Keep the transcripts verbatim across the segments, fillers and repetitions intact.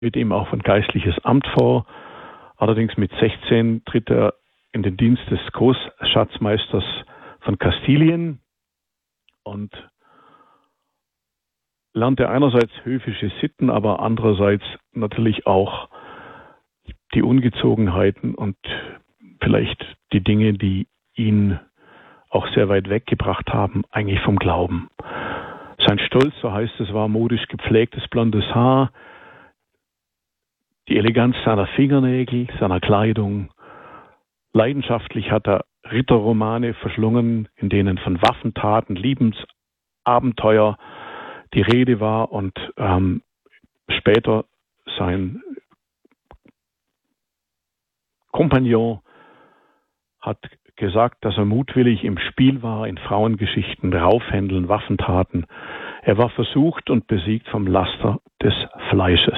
mit ihm auch ein geistliches Amt vor. Allerdings mit sechzehn tritt er in den Dienst des Großschatzmeisters von Kastilien und lernte einerseits höfische Sitten, aber andererseits natürlich auch die Ungezogenheiten und vielleicht die Dinge, die ihn auch sehr weit weggebracht haben, eigentlich vom Glauben. Sein Stolz, so heißt es, war modisch gepflegtes blondes Haar, die Eleganz seiner Fingernägel, seiner Kleidung. Leidenschaftlich hat er Ritterromane verschlungen, in denen von Waffentaten, Liebensabenteuer die Rede war, und ähm, später sein Kompagnon hat gesagt, dass er mutwillig im Spiel war, in Frauengeschichten, Raufhändeln, Waffentaten. Er war versucht und besiegt vom Laster des Fleisches.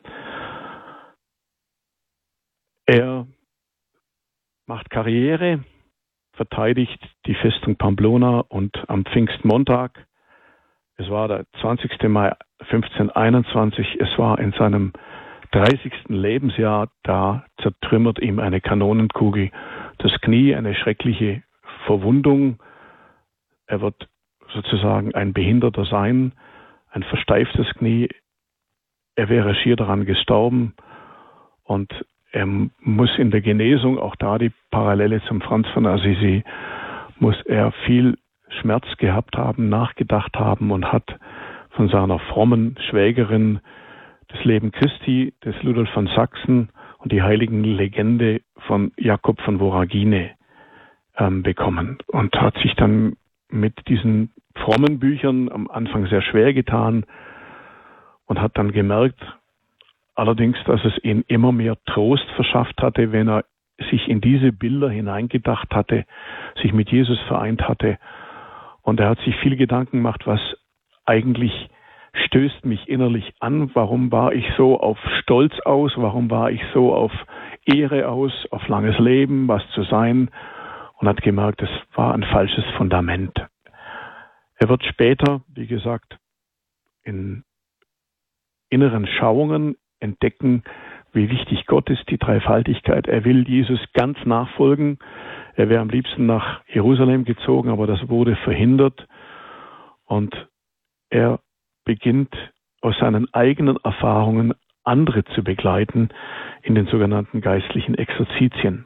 Er macht Karriere, verteidigt die Festung Pamplona und am Pfingstmontag, es war der zwanzigster Mai fünfzehnhunderteinundzwanzig, es war in seinem dreißigsten Lebensjahr, da zertrümmert ihm eine Kanonenkugel das Knie, eine schreckliche Verwundung. Er wird sozusagen ein Behinderter sein, ein versteiftes Knie. Er wäre schier daran gestorben und er muss in der Genesung, auch da die Parallele zum Franz von Assisi, muss er viel Schmerz gehabt haben, nachgedacht haben und hat von seiner frommen Schwägerin das Leben Christi, des Ludolf von Sachsen und die heiligen Legende von Jakob von Voragine ähm, bekommen und hat sich dann mit diesen frommen Büchern am Anfang sehr schwer getan und hat dann gemerkt, allerdings, dass es ihm immer mehr Trost verschafft hatte, wenn er sich in diese Bilder hineingedacht hatte, sich mit Jesus vereint hatte. Und er hat sich viel Gedanken gemacht, was eigentlich stößt mich innerlich an, warum war ich so auf Stolz aus, warum war ich so auf Ehre aus, auf langes Leben, was zu sein, und hat gemerkt, es war ein falsches Fundament. Er wird später, wie gesagt, in inneren Schauungen entdecken, wie wichtig Gott ist, die Dreifaltigkeit. Er will Jesus ganz nachfolgen. Er wäre am liebsten nach Jerusalem gezogen, aber das wurde verhindert. Und er beginnt aus seinen eigenen Erfahrungen andere zu begleiten in den sogenannten geistlichen Exerzitien.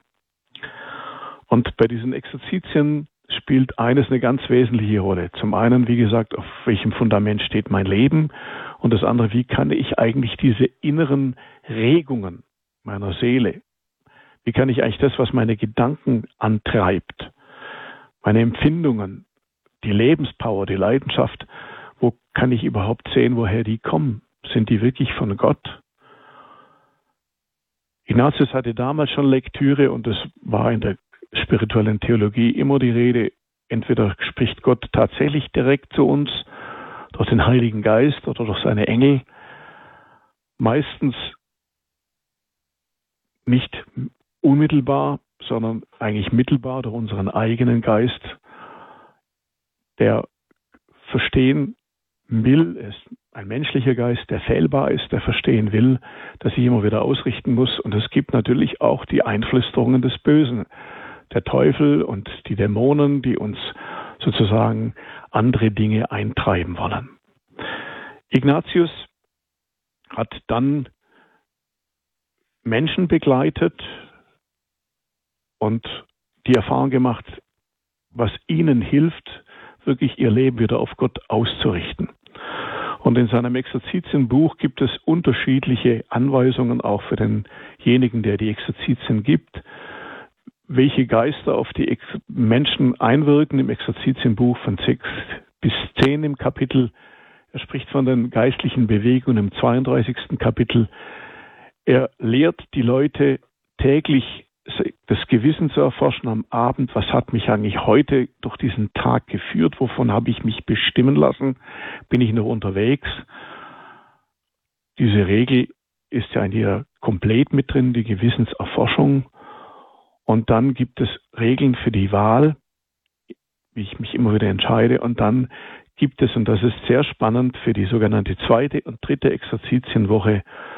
Und bei diesen Exerzitien spielt eines eine ganz wesentliche Rolle. Zum einen, wie gesagt, auf welchem Fundament steht mein Leben, und das andere, wie kann ich eigentlich diese inneren Regungen meiner Seele, wie kann ich eigentlich das, was meine Gedanken antreibt, meine Empfindungen, die Lebenspower, die Leidenschaft, wo kann ich überhaupt sehen, woher die kommen? Sind die wirklich von Gott? Ignatius hatte damals schon Lektüre, und es war in der spirituellen Theologie immer die Rede, entweder spricht Gott tatsächlich direkt zu uns durch den Heiligen Geist oder durch seine Engel, meistens nicht unmittelbar, sondern eigentlich mittelbar durch unseren eigenen Geist, der verstehen will, ist ein menschlicher Geist, der fehlbar ist, der verstehen will, dass ich immer wieder ausrichten muss. Und es gibt natürlich auch die Einflüsterungen des Bösen, der Teufel und die Dämonen, die uns sozusagen andere Dinge eintreiben wollen. Ignatius hat dann Menschen begleitet und die Erfahrung gemacht, was ihnen hilft, wirklich ihr Leben wieder auf Gott auszurichten. Und in seinem Exerzitienbuch gibt es unterschiedliche Anweisungen auch für denjenigen, der die Exerzitien gibt, welche Geister auf die Menschen einwirken, im Exerzitienbuch von sechs bis zehn im Kapitel. Er spricht von den geistlichen Bewegungen im zweiunddreißigsten Kapitel. Er lehrt die Leute täglich das Gewissen zu erforschen am Abend. Was hat mich eigentlich heute durch diesen Tag geführt? Wovon habe ich mich bestimmen lassen? Bin ich noch unterwegs? Diese Regel ist ja in ihr komplett mit drin, die Gewissenserforschung. Und dann gibt es Regeln für die Wahl, wie ich mich immer wieder entscheide. Und dann gibt es, und das ist sehr spannend, für die sogenannte zweite und dritte Exerzitienwoche